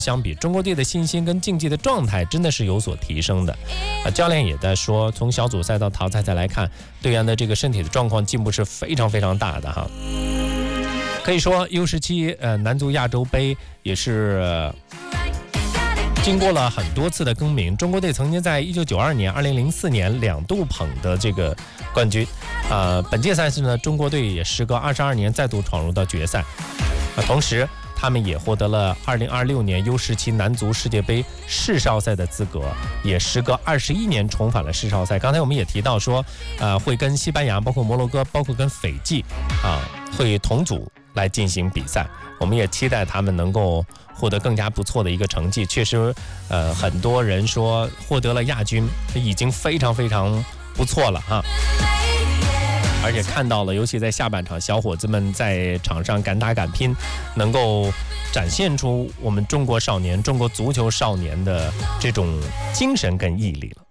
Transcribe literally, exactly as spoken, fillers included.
相比，中国队的信心跟竞技的状态真的是有所提升的。啊，教练也在说，从小组赛到淘汰赛来看，队员的这个身体的状况进步是非常非常大的哈。可以说 U 十七呃男足亚洲杯也是。呃经过了很多次的更名，中国队曾经在一九九二年、二零零四年两度捧得这个冠军。呃，本届赛事呢，中国队也时隔二十二年再度闯入到决赛。呃，同时，他们也获得了二零二六年 U 十七男足世界杯世少赛的资格，也时隔二十一年重返了世少赛。刚才我们也提到说，呃，会跟西班牙、包括摩洛哥、包括跟斐济啊，会同组来进行比赛。我们也期待他们能够获得更加不错的一个成绩。确实，呃，很多人说获得了亚军已经非常非常不错了哈。而且看到了，尤其在下半场，小伙子们在场上敢打敢拼，能够展现出我们中国少年、中国足球少年的这种精神跟毅力了。